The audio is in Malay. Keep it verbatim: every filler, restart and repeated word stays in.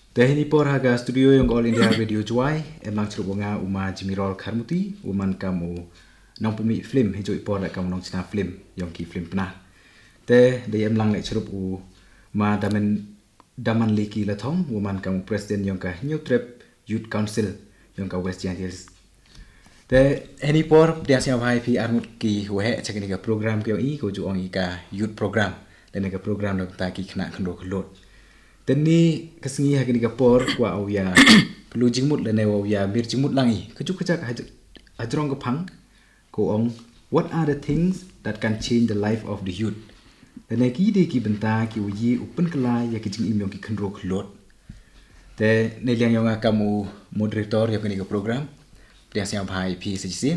Tehni por haga studio yang All India Radio Juai emang cerup wanga uma Jimirol Karmuti uman kamu nong pemi film hijau ipor lek kamu nong cina film yang ki film pernah. Teh dia emlang lek cerup u ma damen daman liki latong uman kamu presiden yang ka New Trip Youth Council yang ka West Giant Hills. Teh heni por dia siap hai pi armut ki wehe cek ni ka program ki i ko ju ong i ka youth program dan ni ka program nak ta ki kena kendo kelot. Dan ni kesengi hak ni kapor kwa au ya perlu jingmut le ne au ya bir jingmut langi kejuk kejak ajrong kepang ko ong what are the things that can change the life of the youth dan ki de ki benta ki uyi open kala ya ki jing im yong ki khendro khlot te ne liang yong kamu moderator ya ni ka program dia siap hai pi sejisi